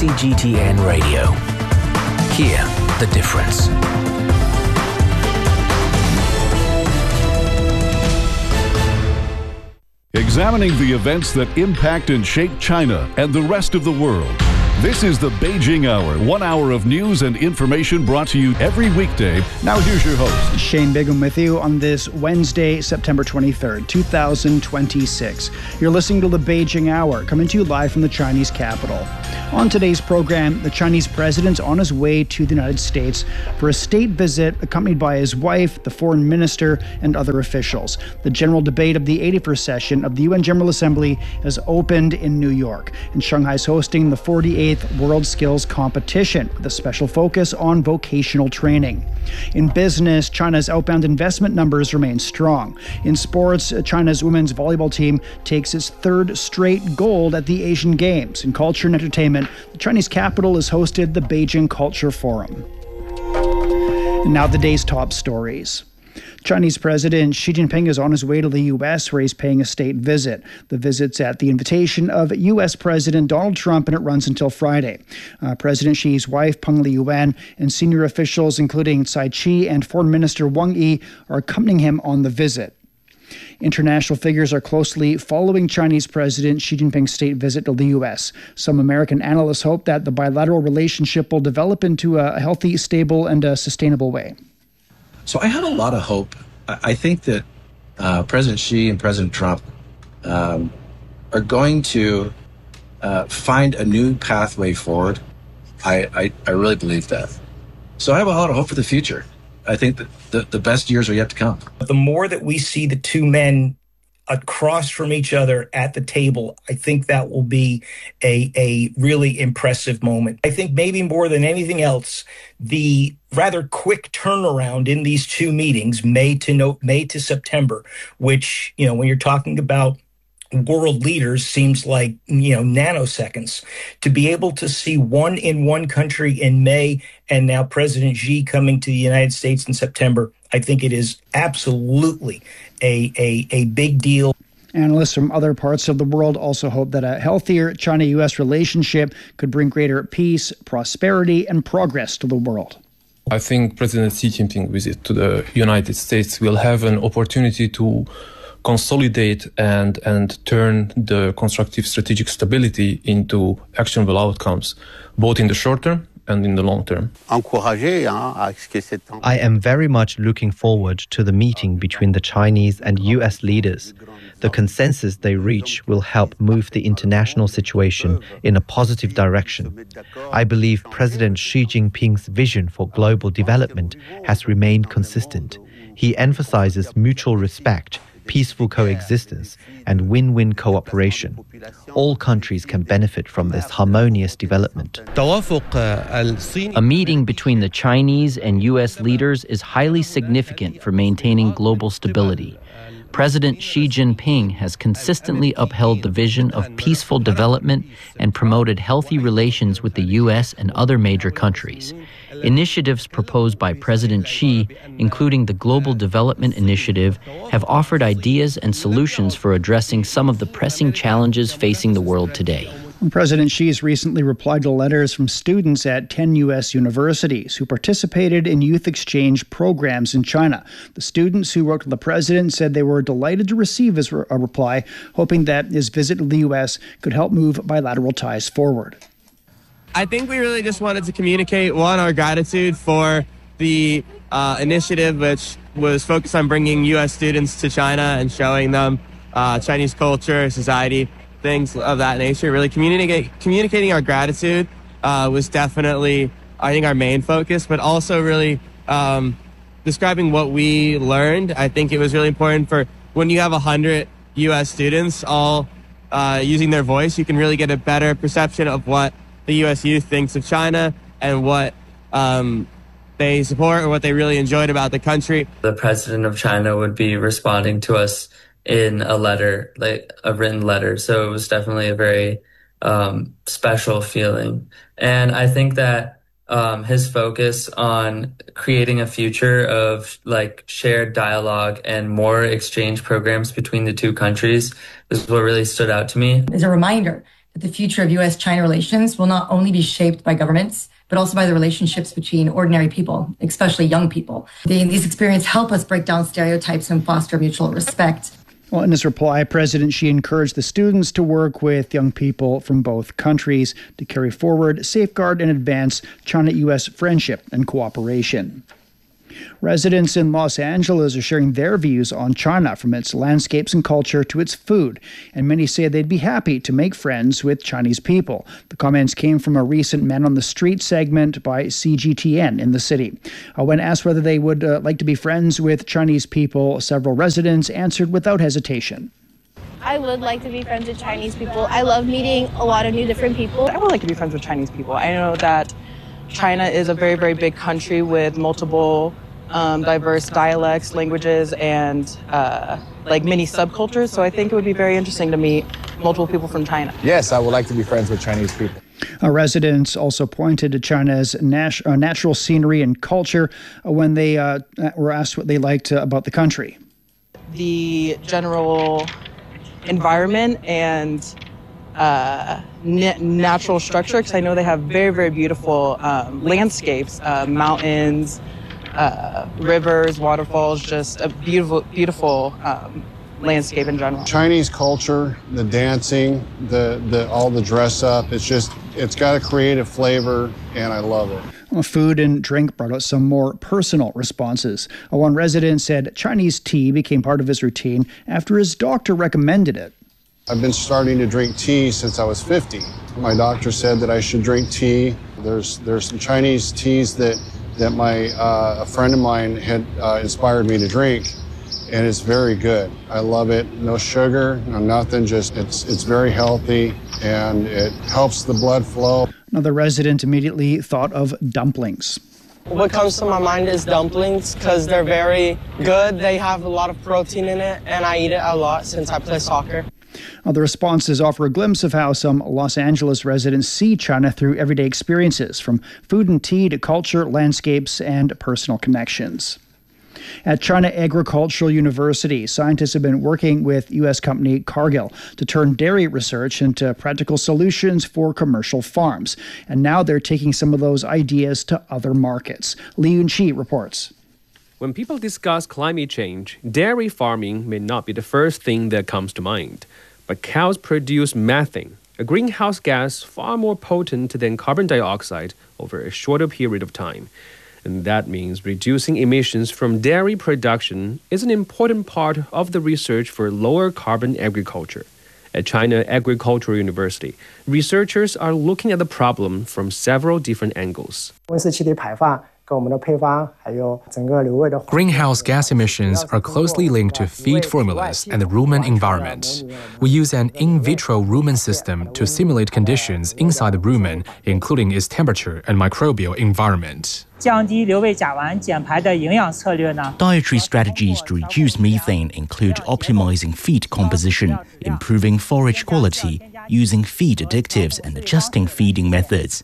CGTN Radio. Hear the difference. Examining the events that impact and shape China and the rest of the world. This is the Beijing Hour, 1 hour of news and information brought to you every weekday. Now here's your host, Shane Bigham, with you on this Wednesday, September 23rd, 2026. You're listening to the Beijing Hour, coming to you live from the Chinese capital. On today's program, the Chinese president's on his way to the United States for a state visit accompanied by his wife, the foreign minister, and other officials. The general debate of the 81st session of the UN General Assembly has opened in New York, and Shanghai's hosting the 48th World Skills Competition with a special focus on vocational training. In business, China's outbound investment numbers remain strong. In sports, China's women's volleyball team takes its third straight gold at the Asian Games. In culture and entertainment, the Chinese capital has hosted the Beijing Culture Forum. And now the day's top stories. Chinese President Xi Jinping is on his way to the U.S., where he's paying a state visit. The visit's at the invitation of U.S. President Donald Trump, and it runs until Friday. President Xi's wife, Peng Liyuan, and senior officials, including Cai Qi and Foreign Minister Wang Yi, are accompanying him on the visit. International figures are closely following Chinese President Xi Jinping's state visit to the U.S. Some American analysts hope that the bilateral relationship will develop into a healthy, stable, and a sustainable way. So I had a lot of hope. I think that President Xi and President Trump are going to find a new pathway forward. I really believe that. So I have a lot of hope for the future. I think that the best years are yet to come. The more that we see the two men across from each other at the table, I think that will be a really impressive moment. I think maybe more than anything else, the rather quick turnaround in these two meetings, May to September, which, when you're talking about world leaders, seems like, nanoseconds. To be able to see one in one country in May and now President Xi coming to the United States in September, I think it is absolutely a big deal. Analysts from other parts of the world also hope that a healthier China-U.S. relationship could bring greater peace, prosperity, and progress to the world. I think President Xi Jinping's visit to the United States will have an opportunity to consolidate and turn the constructive strategic stability into actionable outcomes, both in the short term and in the long term. I am very much looking forward to the meeting between the Chinese and U.S. leaders. The consensus they reach will help move the international situation in a positive direction. I believe President Xi Jinping's vision for global development has remained consistent. He emphasizes mutual respect, peaceful coexistence, and win-win cooperation. All countries can benefit from this harmonious development. A meeting between the Chinese and U.S. leaders is highly significant for maintaining global stability. President Xi Jinping has consistently upheld the vision of peaceful development and promoted healthy relations with the U.S. and other major countries. Initiatives proposed by President Xi, including the Global Development Initiative, have offered ideas and solutions for addressing some of the pressing challenges facing the world today. President Xi has recently replied to letters from students at 10 U.S. universities who participated in youth exchange programs in China. The students who wrote to the president said they were delighted to receive his reply, hoping that his visit to the U.S. could help move bilateral ties forward. I think we really just wanted to communicate, our gratitude for the initiative, which was focused on bringing U.S. students to China and showing them Chinese culture, society, things of that nature. Really communicating our gratitude was definitely, I think, our main focus, but also really describing what we learned. I think it was really important for when you have 100 U.S. students all using their voice, you can really get a better perception of what the U.S. youth thinks of China and what they support or what they really enjoyed about the country. The president of China would be responding to us in a letter, like a written letter. So it was definitely a very special feeling. And I think that his focus on creating a future of shared dialogue and more exchange programs between the two countries is what really stood out to me. It's a reminder that the future of U.S.-China relations will not only be shaped by governments, but also by the relationships between ordinary people, especially young people. These experiences help us break down stereotypes and foster mutual respect. Well, in his reply, President Xi encouraged the students to work with young people from both countries to carry forward, safeguard, and advance China-U.S. friendship and cooperation. Residents in Los Angeles are sharing their views on China, from its landscapes and culture to its food, and many say they'd be happy to make friends with Chinese people. The comments came from a recent Man on the Street segment by CGTN in the city. When asked whether they would like to be friends with Chinese people, several residents answered without hesitation. I would like to be friends with Chinese people. I love meeting a lot of new different people. I would like to be friends with Chinese people. I know that China is a very, very big country with multiple diverse dialects, languages, and many subcultures. So I think it would be very interesting to meet multiple people from China. Yes, I would like to be friends with Chinese people. Residents also pointed to China's natural scenery and culture when they were asked what they liked about the country. The general environment and natural structure, because I know they have very, very beautiful landscapes, mountains, rivers, waterfalls, just a beautiful, beautiful landscape in general. Chinese culture, the dancing, the all the dress up, it's got a creative flavor, and I love it. Food and drink brought out some more personal responses. One resident said Chinese tea became part of his routine after his doctor recommended it. I've been starting to drink tea since I was 50. My doctor said that I should drink tea. There's some Chinese teas that a friend of mine had inspired me to drink, and it's very good. I love it. No sugar, no nothing. Just it's very healthy, and it helps the blood flow. Another resident immediately thought of dumplings. What comes to my mind is dumplings, because they're very good. They have a lot of protein in it, and I eat it a lot since I play soccer. The responses offer a glimpse of how some Los Angeles residents see China through everyday experiences, from food and tea to culture, landscapes, and personal connections. At China Agricultural University, scientists have been working with U.S. company Cargill to turn dairy research into practical solutions for commercial farms. And now they're taking some of those ideas to other markets. Li Yunqi reports. When people discuss climate change, dairy farming may not be the first thing that comes to mind. But cows produce methane, a greenhouse gas far more potent than carbon dioxide over a shorter period of time. And that means reducing emissions from dairy production is an important part of the research for lower carbon agriculture. At China Agricultural University, researchers are looking at the problem from several different angles. Greenhouse gas emissions are closely linked to feed formulas and the rumen environment. We use an in vitro rumen system to simulate conditions inside the rumen, including its temperature and microbial environment. Dietary strategies to reduce methane include optimizing feed composition, improving forage quality, using feed additives, and adjusting feeding methods.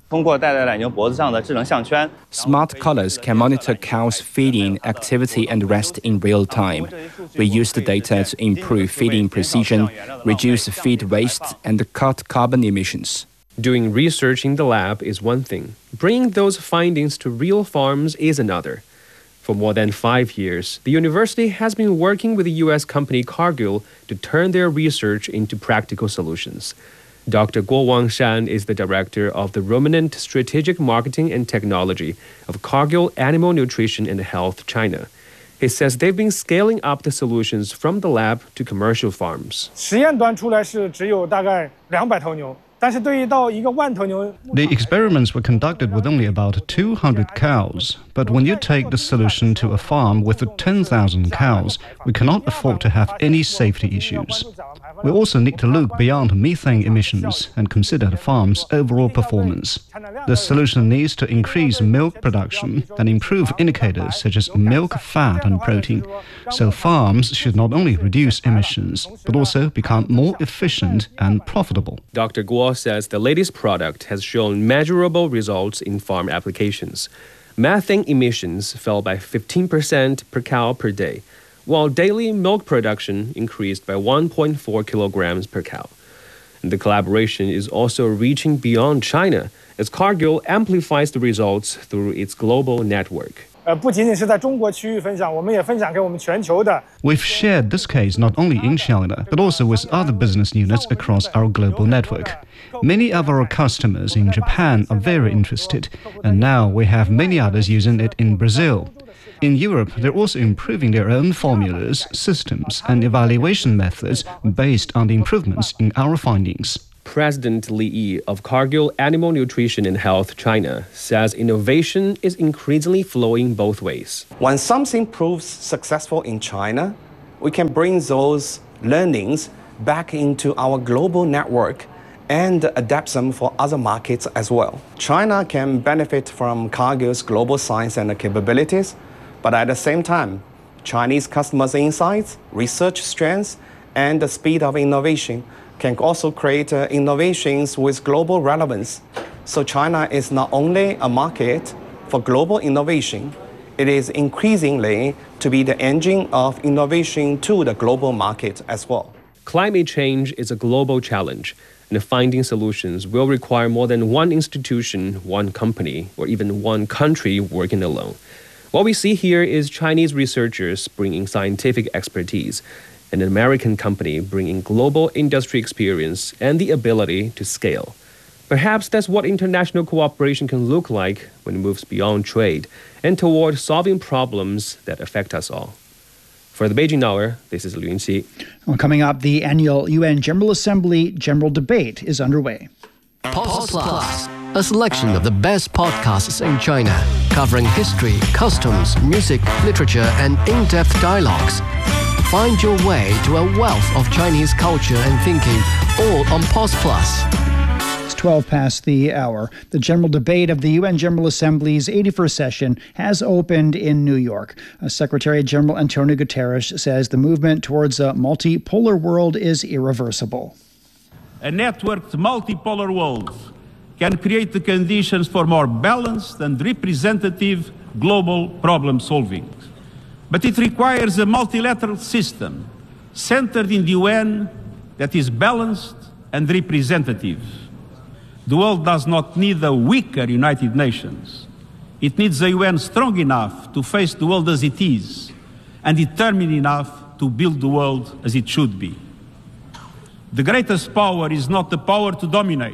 Smart collars can monitor cows' feeding activity and rest in real time. We use the data to improve feeding precision, reduce feed waste, and cut carbon emissions. Doing research in the lab is one thing. Bringing those findings to real farms is another. For more than 5 years, the university has been working with the U.S. company Cargill to turn their research into practical solutions. Dr. Guo Wangshan is the director of the Ruminant Strategic Marketing and Technology of Cargill Animal Nutrition and Health China. He says they've been scaling up the solutions from the lab to commercial farms. The experiments were conducted with only about 200 cows, but when you take the solution to a farm with 10,000 cows, we cannot afford to have any safety issues. We also need to look beyond methane emissions and consider the farm's overall performance. The solution needs to increase milk production and improve indicators such as milk fat and protein, so farms should not only reduce emissions, but also become more efficient and profitable. Dr. Guo says the latest product has shown measurable results in farm applications. Methane emissions fell by 15% per cow per day, while daily milk production increased by 1.4 kilograms per cow. And the collaboration is also reaching beyond China, as Cargill amplifies the results through its global network. We've shared this case not only in China, but also with other business units across our global network. Many of our customers in Japan are very interested, and now we have many others using it in Brazil. In Europe, they're also improving their own formulas, systems, and evaluation methods based on the improvements in our findings. President Li Yi of Cargill Animal Nutrition and Health China says innovation is increasingly flowing both ways. When something proves successful in China, we can bring those learnings back into our global network and adapt them for other markets as well. China can benefit from Cargill's global science and capabilities, but at the same time, Chinese customers' insights, research strengths, and the speed of innovation can also create innovations with global relevance. So China is not only a market for global innovation, it is increasingly to be the engine of innovation to the global market as well. Climate change is a global challenge, and finding solutions will require more than one institution, one company, or even one country working alone. What we see here is Chinese researchers bringing scientific expertise, and an American company bringing global industry experience and the ability to scale. Perhaps that's what international cooperation can look like when it moves beyond trade and toward solving problems that affect us all. For the Beijing Hour, this is Liu Yinqi. Well, coming up, the annual UN General Assembly General Debate is underway. Post Plus, a selection of the best podcasts in China, covering history, customs, music, literature, and in-depth dialogues. Find your way to a wealth of Chinese culture and thinking, all on Post Plus. It's 12 past the hour. The general debate of the UN General Assembly's 81st session has opened in New York. Secretary General Antonio Guterres says the movement towards a multipolar world is irreversible. A networked multipolar world can create the conditions for more balanced and representative global problem solving. But it requires a multilateral system centered in the UN that is balanced and representative. The world does not need a weaker United Nations. It needs a UN strong enough to face the world as it is and determined enough to build the world as it should be. The greatest power is not the power to dominate,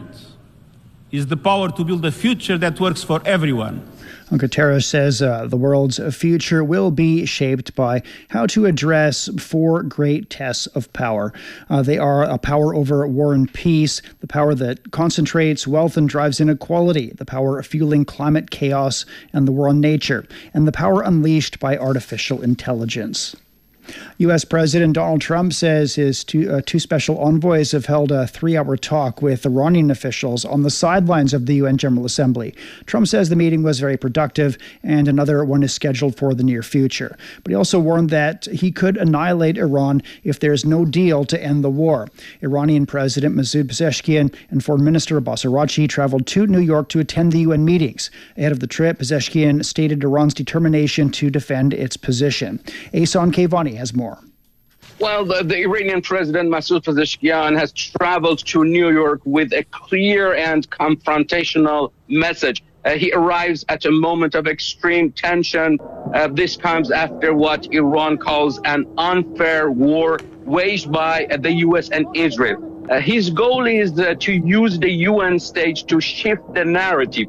it is the power to build a future that works for everyone. Guterres says the world's future will be shaped by how to address four great tests of power. They are a power over war and peace, the power that concentrates wealth and drives inequality, the power fueling climate chaos and the war on nature, and the power unleashed by artificial intelligence. U.S. President Donald Trump says his two special envoys have held a 3-hour talk with Iranian officials on the sidelines of the UN General Assembly. Trump says the meeting was very productive and another one is scheduled for the near future. But he also warned that he could annihilate Iran if there's no deal to end the war. Iranian President Masoud Pezeshkian and Foreign Minister Abbas Araghchi traveled to New York to attend the UN meetings. Ahead of the trip, Pezeshkian stated Iran's determination to defend its position. Ahsan Kayvani has more. Well, the Iranian President Masoud Pezeshkian has traveled to New York with a clear and confrontational message. He arrives at a moment of extreme tension. This comes after what Iran calls an unfair war waged by the U.S. and Israel. His goal is to use the UN stage to shift the narrative.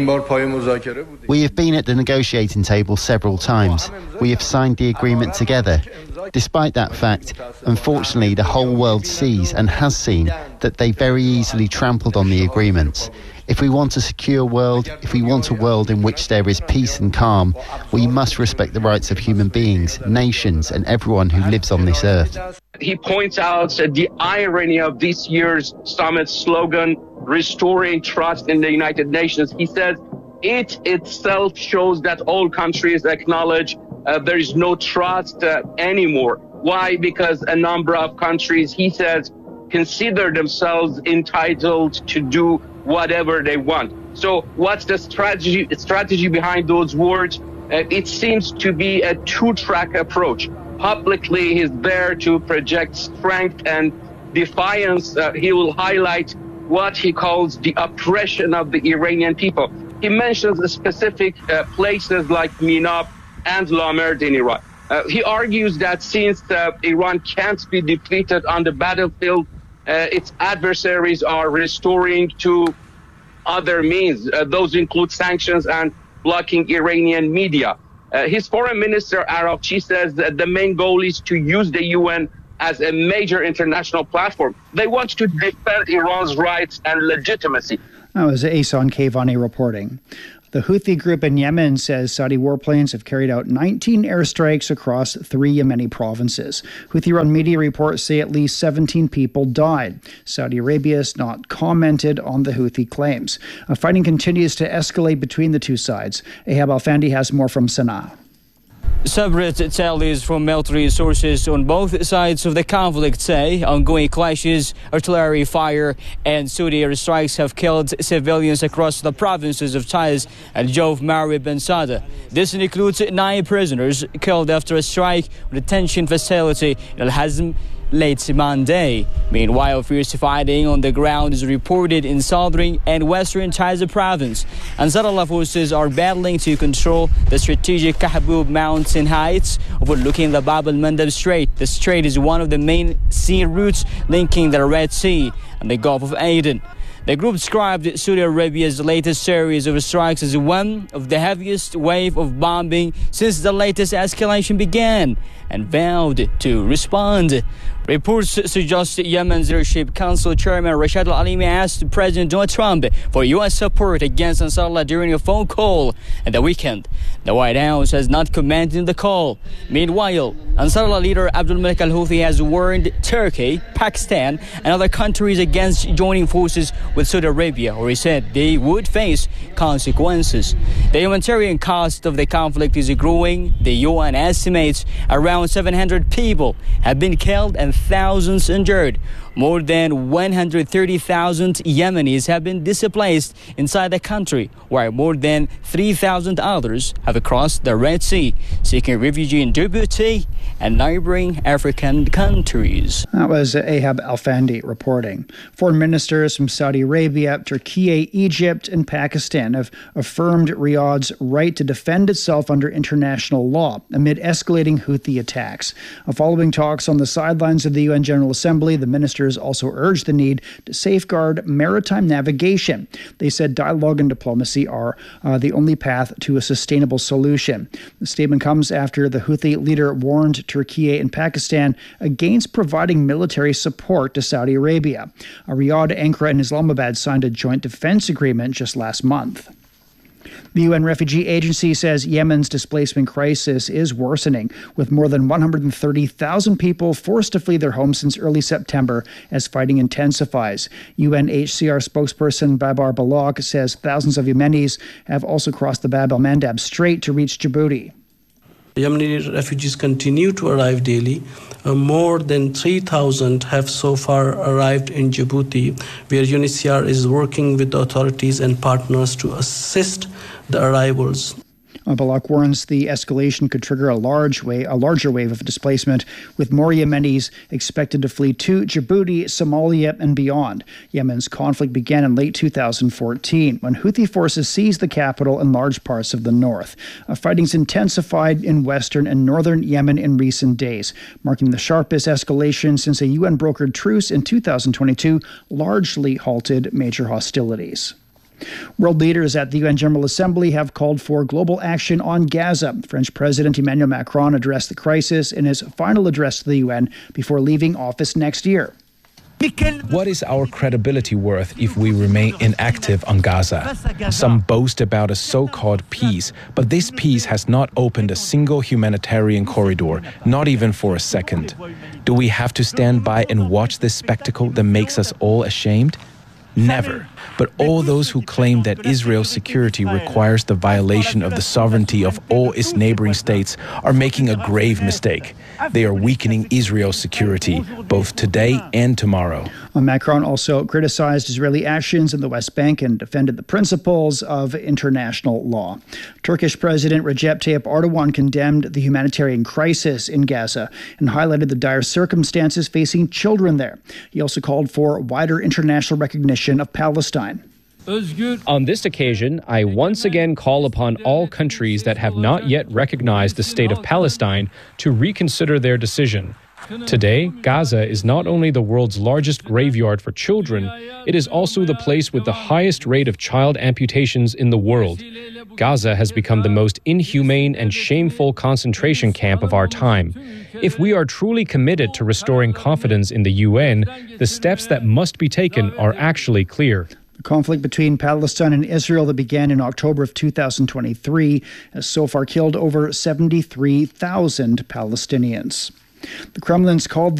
We have been at the negotiating table several times. We have signed the agreement together. Despite that fact, unfortunately, the whole world sees and has seen that they very easily trampled on the agreements. If we want a secure world, if we want a world in which there is peace and calm, we must respect the rights of human beings, nations, and everyone who lives on this earth. He points out the irony of this year's summit slogan, restoring trust in the United Nations. He says it itself shows that all countries acknowledge there is no trust anymore. Why? Because a number of countries, he says, consider themselves entitled to do whatever they want. So what's the strategy behind those words? It seems to be a two-track approach. Publicly, he's there to project strength and defiance, he will highlight what he calls the oppression of the Iranian people. He mentions specific places like Minab and Lamerd in Iran. He argues that since Iran can't be defeated on the battlefield, its adversaries are restoring to other means. Those include sanctions and blocking Iranian media. His foreign minister, Araqchi, says that the main goal is to use the UN as a major international platform. They want to defend Iran's rights and legitimacy. That was Ehsan Kayvani reporting. The Houthi group in Yemen says Saudi warplanes have carried out 19 airstrikes across 3 Yemeni provinces. Houthi-run media reports say at least 17 people died. Saudi Arabia has not commented on the Houthi claims. Fighting continues to escalate between the two sides. Ahab Alfandi has more from Sana'a. Separate tallies from military sources on both sides of the conflict say ongoing clashes, artillery fire and Saudi airstrikes have killed civilians across the provinces of Taiz and Jawf, Marib and Sada. This includes 9 prisoners killed after a strike on a detention facility in Al-Hazm late Monday. Meanwhile, fierce fighting on the ground is reported in southern and western Taiz province. Ansarullah forces are battling to control the strategic Kahbub mountain heights overlooking the Bab al-Mandab Strait. The strait is one of the main sea routes linking the Red Sea and the Gulf of Aden. The group described Saudi Arabia's latest series of strikes as one of the heaviest wave of bombing since the latest escalation began and vowed to respond. Reports suggest Yemen's Leadership Council Chairman Rashad Al-Alimi asked President Donald Trump for U.S. support against Ansarullah during a phone call at the weekend. The White House has not commented on the call. Meanwhile, Ansarullah leader Abdul Malik al-Houthi has warned Turkey, Pakistan and other countries against joining forces with Saudi Arabia, or he said they would face consequences. The humanitarian cost of the conflict is growing. The UN estimates around 700 people have been killed and thousands injured. More than 130,000 Yemenis have been displaced inside the country, while more than 3,000 others have crossed the Red Sea, seeking refuge in Djibouti and neighboring African countries. That was Ahab Alfandi reporting. Foreign ministers from Saudi Arabia, Turkey, Egypt, and Pakistan have affirmed Riyadh's right to defend itself under international law amid escalating Houthi attacks. Following talks on the sidelines of the UN General Assembly, the ministers also urged the need to safeguard maritime navigation. They said dialogue and diplomacy are the only path to a sustainable solution. The statement comes after the Houthi leader warned Turkey and Pakistan against providing military support to Saudi Arabia. Riyadh, Ankara, and Islamabad signed a joint defense agreement just last month. The UN Refugee Agency says Yemen's displacement crisis is worsening, with more than 130,000 people forced to flee their homes since early September as fighting intensifies. UNHCR spokesperson Babar Balak says thousands of Yemenis have also crossed the Bab al-Mandab Strait to reach Djibouti. Yemeni refugees continue to arrive daily. More than 3,000 have so far arrived in Djibouti, where UNHCR is working with the authorities and partners to assist the arrivals. Balak warns the escalation could trigger a larger wave of displacement, with more Yemenis expected to flee to Djibouti, Somalia, and beyond. Yemen's conflict began in late 2014 when Houthi forces seized the capital and large parts of the north. Fighting's intensified in western and northern Yemen in recent days, marking the sharpest escalation since a UN-brokered truce in 2022 largely halted major hostilities. World leaders at the UN General Assembly have called for global action on Gaza. French President Emmanuel Macron addressed the crisis in his final address to the UN before leaving office next year. What is our credibility worth if we remain inactive on Gaza? Some boast about a so-called peace, but this peace has not opened a single humanitarian corridor, not even for a second. Do we have to stand by and watch this spectacle that makes us all ashamed? Never. but all those who claim that Israel's security requires the violation of the sovereignty of all its neighboring states are making a grave mistake. They are weakening Israel's security, both today and tomorrow. Macron also criticized Israeli actions in the West Bank and defended the principles of international law. Turkish President Recep Tayyip Erdogan condemned the humanitarian crisis in Gaza and highlighted the dire circumstances facing children there. He also called for wider international recognition of Palestine. On this occasion, I once again call upon all countries that have not yet recognized the state of Palestine to reconsider their decision. Today, Gaza is not only the world's largest graveyard for children, it is also the place with the highest rate of child amputations in the world. Gaza has become the most inhumane and shameful concentration camp of our time. If we are truly committed to restoring confidence in the UN, the steps that must be taken are actually clear. The conflict between Palestine and Israel that began in October of 2023 has so far killed over 73,000 Palestinians. The Kremlin's called